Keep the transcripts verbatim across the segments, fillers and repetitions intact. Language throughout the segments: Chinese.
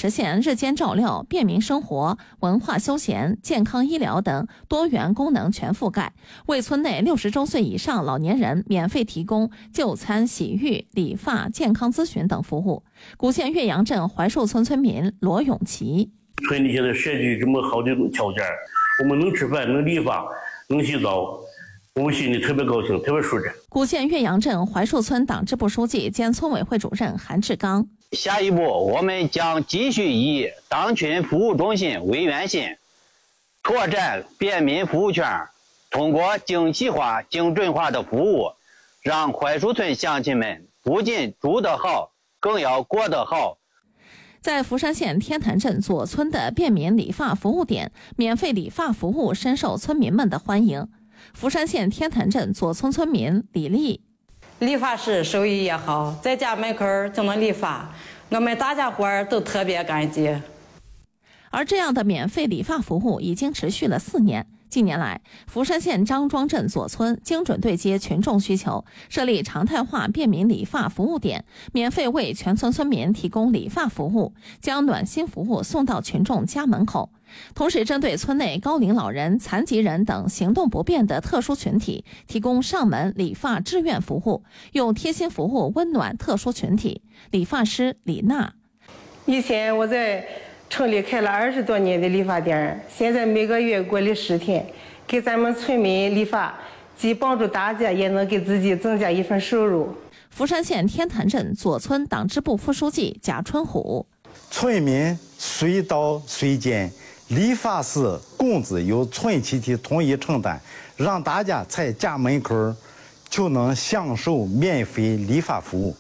实现日间照料、便民生活、文化休闲、健康医疗等多元功能全覆盖，为村内六十周岁以上老年人免费提供就餐、洗浴、理发、健康咨询等服务。古县岳阳镇槐树村村民罗永奇： 村里现在设计这么好的条件，我们能吃饭、能理发、能洗澡，我们心里特别高兴，特别舒展。 古县岳阳镇槐树村党支部书记兼村委会主任韩志刚： 下一步，我们将继续以党群服务中心为圆心，拓展便民服务圈，通过精细化、精准化的服务，让槐树村乡亲们不仅住得好，更要过得好。 在福山县天坛镇左村的便民理发服务点，免费理发服务深受村民们的欢迎。福山县天坛镇左村村民李丽： 理发师手艺也好，在家门口就能理发，我们大家伙儿都特别感激。 而这样的免费理发服务已经持续了四年。近年来，福山县张庄镇左村精准对接群众需求，设立常态化便民理发服务点，免费为全村村民提供理发服务，将暖心服务送到群众家门口。同时，针对村内高龄老人、残疾人等行动不便的特殊群体，提供上门理发志愿服务，用贴心服务温暖特殊群体。理发师李娜： 以前我在城里开了二十多年的理发店，现在每个月过了十天，给咱们村民理发，既帮助大家，也能给自己增加一份收入。 福山县天坛镇左村党支部副书记贾春虎： 村民随到随见，理发师工资由村集体统一承担，让大家在家门口就能享受免费理发服务。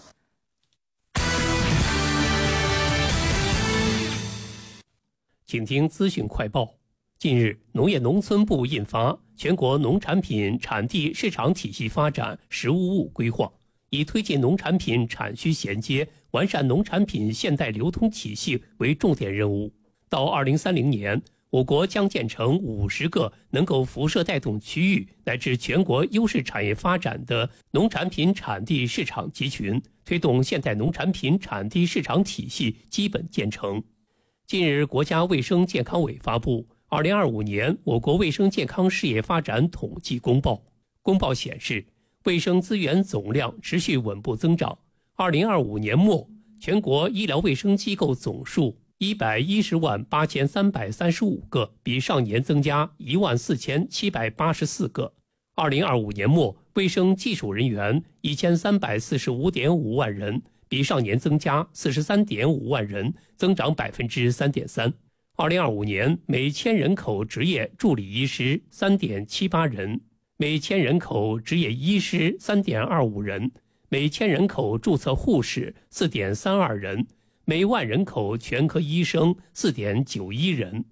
请听资讯快报。近日，农业农村部印发《全国农产品产地市场体系发展“十五五”规划》，以推进农产品产需衔接、完善农产品现代流通体系为重点任务。到二零三零年，我国将建成五十个能够辐射带动区域乃至全国优势产业发展的农产品产地市场集群，推动现代农产品产地市场体系基本建成。近日，国家卫生健康委发布二零二五年我国卫生健康事业发展统计公报。公报显示，卫生资源总量持续稳步增长。二零二五年末，全国医疗卫生机构总数一百一十万八千三百三十五个，比上年增加一万四千七百八十四个。二零二五年末，卫生技术人员一千三百四十五点五万人，比上年增加四十三点五万人，增长百分之三点三。二零二五年，每千人口执业助理医师三点七八人，每千人口执业医师三点二五人，每千人口注册护士四点三二人，每万人口全科医生四点九一人。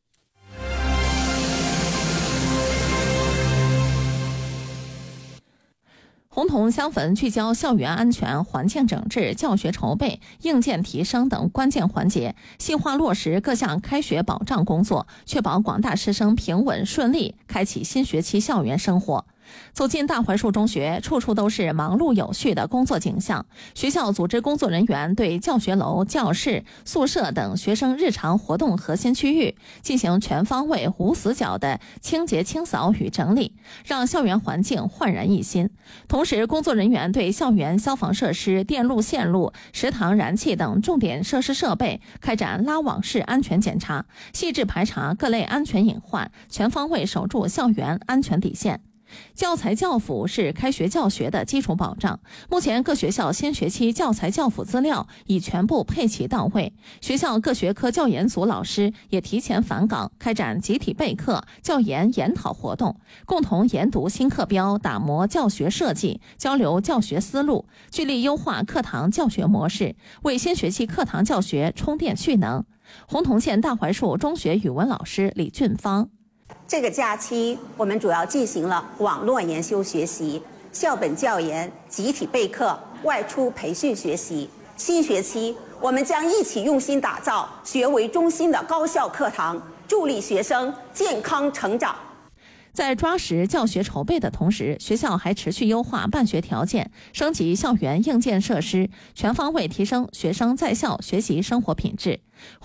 红铜香粉聚焦校园安全、环境整治、教学筹备、硬件提升等关键环节，细化落实各项开学保障工作，确保广大师生平稳顺利开启新学期校园生活。走进大槐树中学，处处都是忙碌有序的工作景象。学校组织工作人员对教学楼、教室、宿舍等学生日常活动核心区域进行全方位无死角的清洁清扫与整理，让校园环境焕然一新。同时，工作人员对校园消防设施、电路线路、食堂燃气等重点设施设备开展拉网式安全检查，细致排查各类安全隐患，全方位守住校园安全底线。教材教辅是开学教学的基础保障。目前各学校新学期教材教辅资料已全部配齐到位，学校各学科教研组老师也提前返岗，开展集体备课、教研研讨活动，共同研读新课标，打磨教学设计，交流教学思路，聚力优化课堂教学模式，为新学期课堂教学充电蓄能。洪洞县大槐树中学语文老师李俊芳： 这个假期，我们主要进行了网络研修学习、校本教研、集体备课、外出培训学习。新学期，我们将一起用心打造学为中心的高效课堂，助力学生健康成长。 在抓实教学筹备的同时，学校还持续优化办学条件，升级校园硬件设施，全方位提升学生在校学习生活品质。